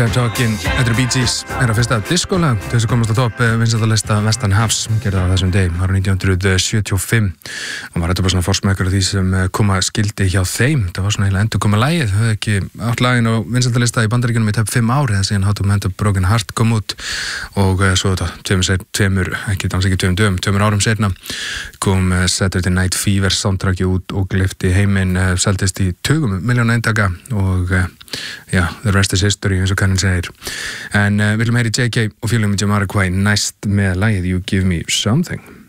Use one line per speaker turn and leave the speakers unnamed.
Step Talkin, þetta Bee Gees, að fyrsta diskolag til þess að komast á topp vinsældarlista Vestan hafs, gerði það á þessum degi árið 1975 og var þetta bara svona forsmekkur af því sem koma skildi hjá þeim. Það var svona heila endurkoma lagið, höfðu ekki átt lagin á vinsældarlista í Bandaríkjunum í tæp 5 ár eða síðan How to Mend a Broken Heart kom út og svo þetta tveimur árum seinna kom Saturday Night Fever soundtracki út og gleypti heiminn, seldist í tugum milljón eintaka og já, the rest is history eins og kannin segir. En við viljum heyri JK og félagum Jamiroquai næst með lagið You Give Me Something.